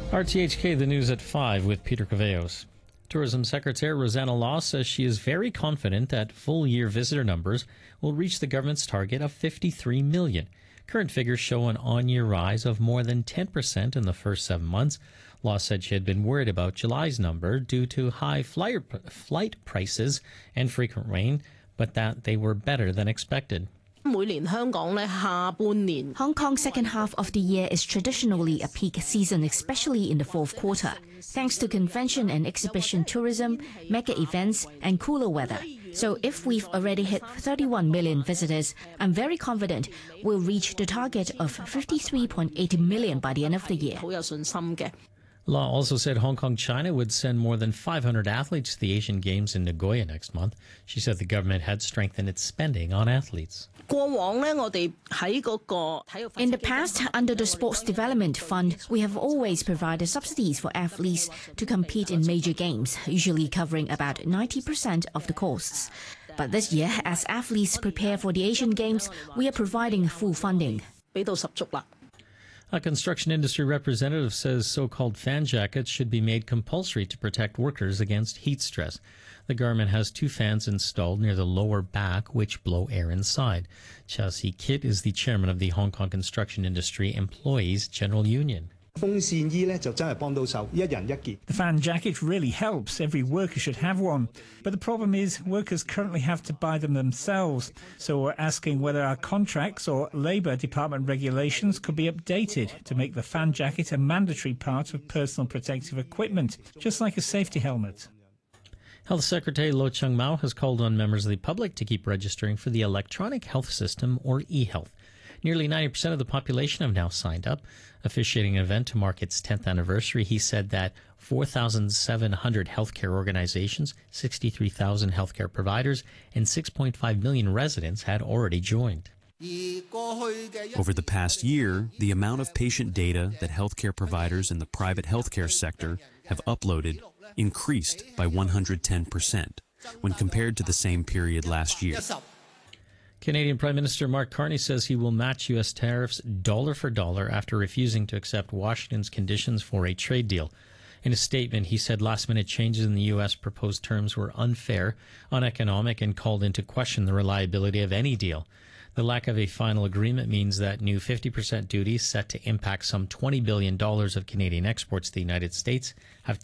RTHK, the news at 5 with Peter Caveos. Tourism Secretary Rosanna Law says she is very confident that full-year visitor numbers will reach the government's target of 53 million. Current figures show an on-year rise of more than 10% in the first 7 months. Law said she had been worried about July's number due to high flight prices and frequent rain, but that they were better than expected. Hong Kong's second half of the year is traditionally a peak season, especially in the fourth quarter, thanks to convention and exhibition tourism, mega events, and cooler weather. So if we've already hit 31 million visitors, I'm very confident we'll reach the target of 53.8 million by the end of the year. Law also said Hong Kong, China would send more than 500 athletes to the Asian Games in Nagoya next month. She said the government had strengthened its spending on athletes. In the past, under the Sports Development Fund, we have always provided subsidies for athletes to compete in major games, usually covering about 90% of the costs. But this year, as athletes prepare for the Asian Games, we are providing full funding. A construction industry representative says so-called fan jackets should be made compulsory to protect workers against heat stress. The government has 2 fans installed near the lower back which blow air inside. Chow Si-kit is the chairman of the Hong Kong Construction Industry Employees General Union. The fan jacket really helps. Every worker should have one. But the problem is workers currently have to buy them themselves. So we're asking whether our contracts or Labour Department regulations could be updated to make the fan jacket a mandatory part of personal protective equipment, just like a safety helmet. Health Secretary Lo Chung-mau has called on members of the public to keep registering for the electronic health system, or e-health. Nearly 90% of the population have now signed up. Officiating an event to mark its 10th anniversary, he said that 4,700 healthcare organizations, 63,000 healthcare providers, and 6.5 million residents had already joined. Over the past year, the amount of patient data that healthcare providers in the private healthcare sector have uploaded increased by 110% when compared to the same period last year. Canadian Prime Minister Mark Carney says he will match U.S. tariffs dollar for dollar after refusing to accept Washington's conditions for a trade deal. In a statement, he said last-minute changes in the U.S. proposed terms were unfair, uneconomic, and called into question the reliability of any deal. The lack of a final agreement means that new 50% duties set to impact some $20 billion of Canadian exports to the United States have